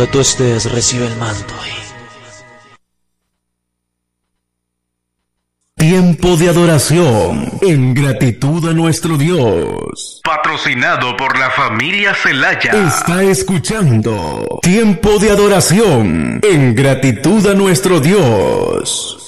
Donde tú estés, recibe el manto. Tiempo de adoración en gratitud a nuestro Dios. Patrocinado por la familia Celaya. Está escuchando Tiempo de adoración en gratitud a nuestro Dios.